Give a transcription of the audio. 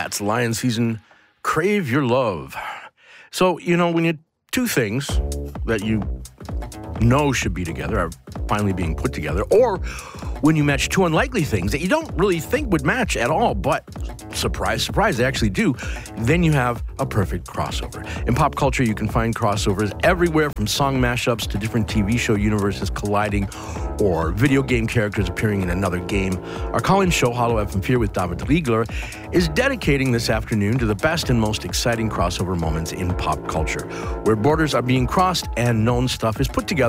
That's Lion Season, Crave Your Love. So, when you two things that you know should be together are finally being put together, or when you match two unlikely things that you don't really think would match at all, but surprise, surprise, they actually do, then you have a perfect crossover. In pop culture, you can find crossovers everywhere, from song mashups to different TV show universes colliding, or video game characters appearing in another game. Our call-in show, Hollow FM Fear with David Riegler, is dedicating this afternoon to the best and most exciting crossover moments in pop culture, where borders are being crossed and known stuff is put together